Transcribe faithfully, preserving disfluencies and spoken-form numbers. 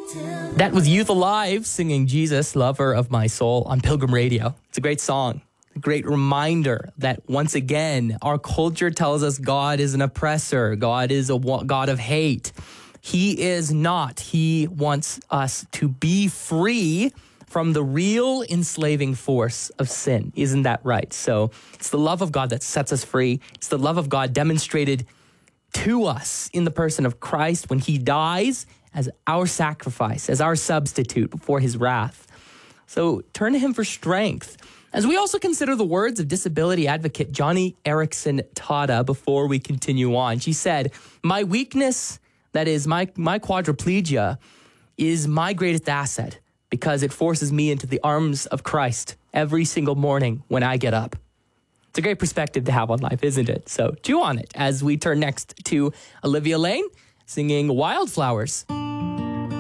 That was Youth Alive singing Jesus, Lover of My Soul on Pilgrim Radio. It's a great song, a great reminder that once again, our culture tells us God is an oppressor. God is a God of hate. He is not. He wants us to be free from the real enslaving force of sin. Isn't that right? So it's the love of God that sets us free. It's the love of God demonstrated to us in the person of Christ when he dies as our sacrifice, as our substitute before his wrath. So turn to him for strength. As we also consider the words of disability advocate Johnny Erickson Tada before we continue on, she said, my weakness, that is my, my quadriplegia, is my greatest asset because it forces me into the arms of Christ every single morning when I get up. It's a great perspective to have on life, isn't it? So chew on it as we turn next to Olivia Lane singing Wildflowers.